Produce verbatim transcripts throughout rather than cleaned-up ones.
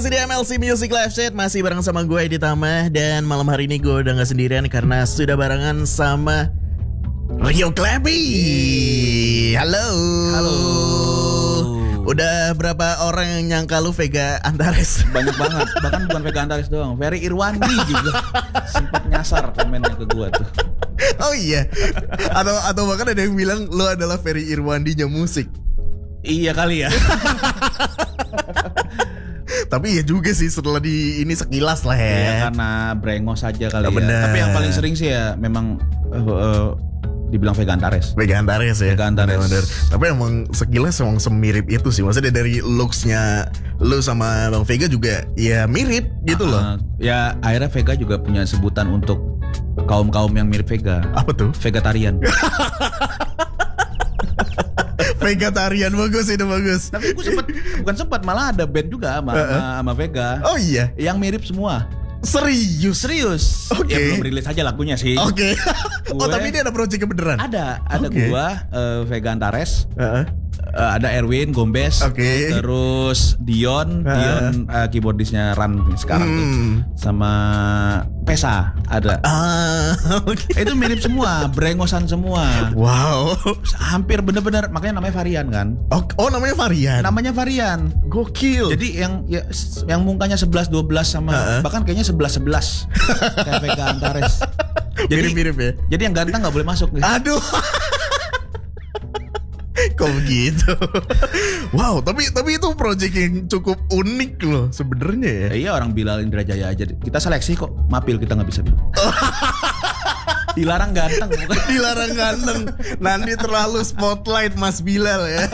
masih di M L C Music Live Chat, masih bareng sama gue Edi Tama. Dan malam hari ini gue udah gak sendirian karena sudah barengan sama Rio Klepi. Halo. Halo. Udah berapa orang yang nyangka lu Vega Antares? Banyak banget, bahkan bukan Vega Antares doang, Ferry Irwandi juga sempat nyasar komennya ke gue tuh. Oh iya. Atau atau bahkan ada yang bilang lu adalah Ferry Irwandinya musik. Iya kali ya. Tapi ya juga sih setelah di ini sekilas lah ya. Ya karena brengos saja kali oh, ya. bener. Tapi yang paling sering sih ya memang uh, uh, dibilang Vega Antares. Vega Antares ya. Vega Antares. Bener-bener. Tapi emang sekilas emang semirip itu sih. Maksudnya dari looks-nya lu sama Bang Vega juga ya mirip gitu uh, loh. Ya akhirnya Vega juga punya sebutan untuk kaum-kaum yang mirip Vega. Apa tuh? Vegetarian. Vegetarian, bagus itu bagus. Tapi gue sempet, bukan sempat, malah ada band juga sama, uh-uh. sama, sama Vega. Oh iya? Yang mirip semua. Serius? Serius. Oke. Okay. Ya belum rilis aja lagunya sih. Oke. Okay. Oh tapi ini ada project beneran? Ada, ada okay. gua uh, Vega Antares. Uh-uh. Uh, ada Erwin Gombes, okay. Terus Dion, uh. Dion uh, keyboardisnya Ran sekarang hmm. tuh, sama Pesa ada. Ah, okay. Itu mirip semua, brengosan semua. Wow, hampir bener-bener, makanya namanya varian kan? Oh, oh namanya varian. Namanya varian. Gokil. Jadi yang ya, yang mukanya sebelas dua belas sama uh-uh. bahkan kayaknya sebelas sebelas kayak Vega Antares. Jadi mirip-mirip ya. Jadi yang ganteng nggak boleh masuk. Nih. Aduh. Kok begitu? Wow, tapi tapi itu project yang cukup unik loh sebenarnya ya. ya. Iya orang Bilal Indrajaya aja. Kita seleksi kok, mapil kita nggak bisa. Dilarang ganteng, bukan? Dilarang ganteng. Nanti terlalu spotlight Mas Bilal ya.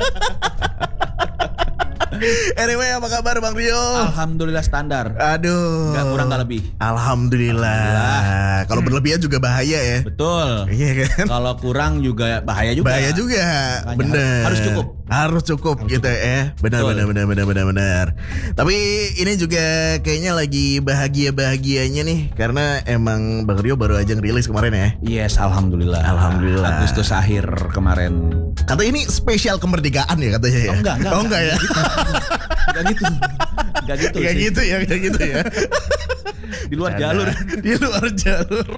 Anyway, apa kabar Bang Rio? Alhamdulillah standar. Aduh. Gak kurang gak lebih. Alhamdulillah. Alhamdulillah. Kalau berlebihan juga bahaya ya. Betul. Iya kan? Kalau kurang juga bahaya juga. Bahaya juga. Bener. Harus cukup. Harus cukup harus gitu cukup. ya. Benar benar benar benar benar benar. Tapi ini juga kayaknya lagi bahagia-bahagianya nih karena emang Bang Rio baru aja ngerilis kemarin ya. Yes, alhamdulillah. Alhamdulillah. Agustus akhir kemarin. Kata ini spesial kemerdekaan ya katanya ya. Oh enggak, enggak. Oh enggak, enggak ya. Enggak gitu. Enggak gitu. Enggak gitu ya, enggak gitu ya. Di luar Cana. jalur. Di luar jalur.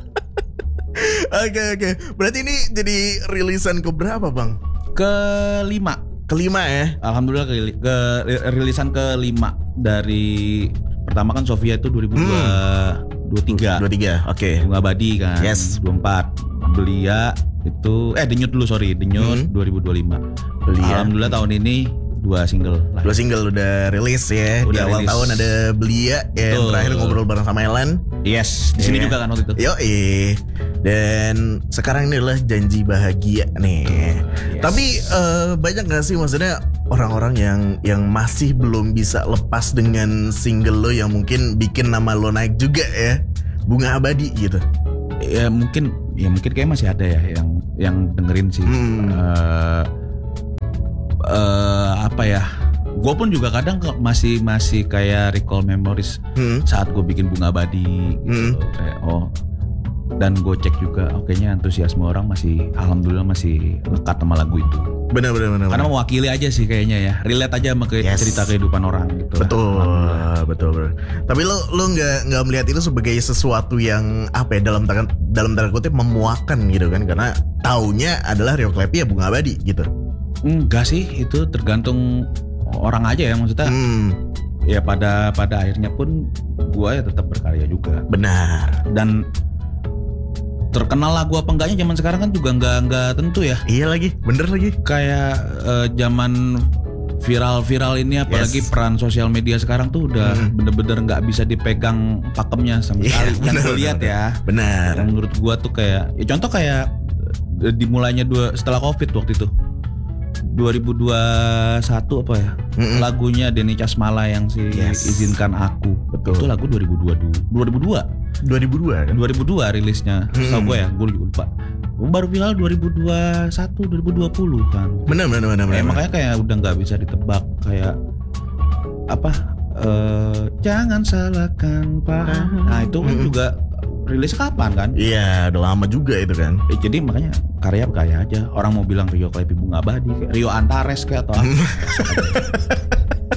Oke oke. Berarti ini jadi rilisan keberapa Bang? Kelima. Kelima ya. Alhamdulillah ke, ke rilisan kelima dari pertama kan Sofia itu dua ribu dua puluh tiga. dua puluh tiga. Oke. Okay. Bunga Abadi kan. Yes. dua puluh empat. Belia itu eh Denyut dulu sorry Denyut hmm. dua ribu dua puluh lima. Belia. Alhamdulillah tahun ini dua single lah. Dua single udah rilis ya. Udah di awal release. Tahun ada Belia yang terakhir ngobrol bareng sama Elan. Yes, di sini yeah. juga kan waktu itu. Yoi. Dan sekarang ini adalah Janji Bahagia nih. Yes. Tapi uh, banyak gak sih maksudnya orang-orang yang yang masih belum bisa lepas dengan single lo yang mungkin bikin nama lo naik juga ya, Bunga Abadi gitu. Ya mungkin ya mungkin kayak masih ada ya yang yang dengerin sih. Hmm. Uh, uh, apa ya? Gue pun juga kadang masih masih kayak recall memories hmm. saat gue bikin Bunga Abadi gitu. Hmm. Kayak oh dan gue cek juga, oh kayaknya antusiasme orang masih, alhamdulillah masih lekat sama lagu itu. Benar benar benar. Karena mewakili aja sih kayaknya ya, relate aja sama ke yes. cerita kehidupan orang gitu. Betul betul. betul. Tapi lo lo nggak nggak melihat itu sebagai sesuatu yang apa ya dalam tangan dalam tanda kutip memuakan gitu kan? Karena taunya adalah Rio Klepi ya Bunga Abadi gitu. Enggak sih, itu tergantung orang aja ya maksudnya. Hmm. Ya pada pada akhirnya pun gue ya tetap berkarya juga. Benar. Dan terkenal lagu apa enggaknya zaman sekarang kan juga enggak enggak tentu ya. Iya lagi, bener lagi. Kayak uh, zaman viral-viral ini apalagi yes. peran sosial media sekarang tuh udah hmm. bener-bener nggak bisa dipegang pakemnya sama sekali. Yang gue lihat ya. Benar. Yang menurut gue tuh kayak, ya contoh kayak dimulainya dua setelah Covid waktu itu. dua ribu dua puluh satu apa ya? Mm-mm. Lagunya Denny Casmala yang si yes. Izinkan Aku. Betul. Itu lagu dua ribu dua puluh dua. dua ribu dua. dua ribu dua kan? dua ribu dua rilisnya. Mm. Tahu gue ya, gue juga lupa. Baru viral dua ribu dua puluh satu, dua ribu dua puluh kan. Benar benar benar. Eh, makanya kayak udah enggak bisa ditebak kayak apa? Uh, jangan salahkan Pak. Nah, itu kan mm. juga rilis kapan kan? Iya, udah lama juga itu kan. Eh, jadi makanya karya karya aja. Orang mau bilang Rio Klepi Bunga Abadi, kayak Rio Antares kayak atau apa.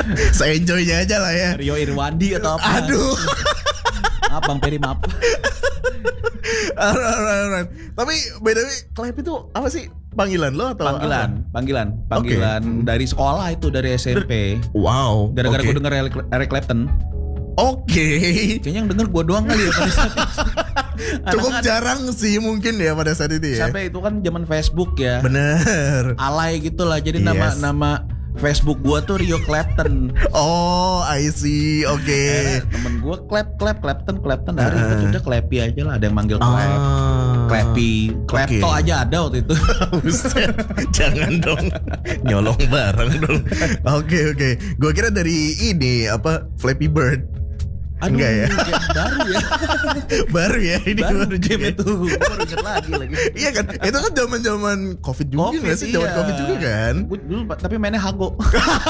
Se-enjoynya aja lah ya. Rio Irwandi atau apa? Aduh. Maaf Bang Peri, maaf. Alright, alright, alright. Tapi by the way, Clap itu apa sih? Panggilan lo atau Panggilan, apa? panggilan, panggilan Okay. dari sekolah itu, dari S M P. Wow. Gara-gara okay. gue denger Eric, Eric Clapton. Oke. Kayaknya yang denger gue doang kali ya pada saat itu. Cukup Anak-anak- jarang sih mungkin ya pada saat itu ya. Sampai itu kan zaman Facebook ya. Bener. Alay gitu lah. Jadi nama Yes. nama Facebook gua tuh Rio Clapton. Oh, I see. Oke. Eh, temen gua Clap Clap Clapton Clapton dari itu udah Clappy aja lah. Ada yang manggil Clap, Ah. Clappy, Clapto Oke. aja ada waktu itu. Buset, jangan dong nyolong barang dong. Oke oke, gue kira dari ini apa Flappy Bird. Aduh, Enggak ya? game baru ya. Baru ya ini baru baru game ya. itu. Gua baru inget lagi lagi. Iya kan, itu kan zaman zaman covid juga nggak sih, zaman iya. covid juga kan. Gua dulu tapi mainnya Hago.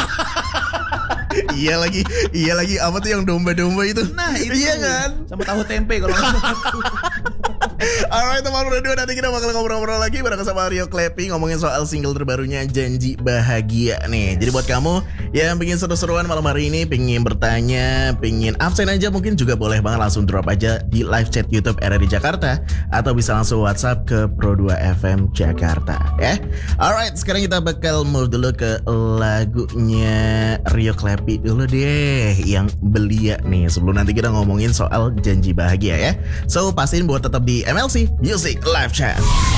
Iya lagi, iya lagi apa tuh yang domba-domba itu? Nah itu. Iya kan. Sama tahu tempe kalau nggak salah. Alright teman berdua, nanti kita bakal ngobrol-ngobrol lagi bareng sama Rio Clappy ngomongin soal single terbarunya Janji Bahagia nih. Jadi buat kamu yang pengen seru-seruan malam hari ini, pengen bertanya, pengen absen aja, mungkin juga boleh banget langsung drop aja di live chat YouTube R R I Jakarta atau bisa langsung WhatsApp ke Pro dua F M Jakarta ya. Alright, sekarang kita bakal move dulu ke lagunya Rio Clappy dulu deh yang Belia nih, sebelum nanti kita ngomongin soal Janji Bahagia ya. So pastiin buat tetap di M L C Music Live Chat.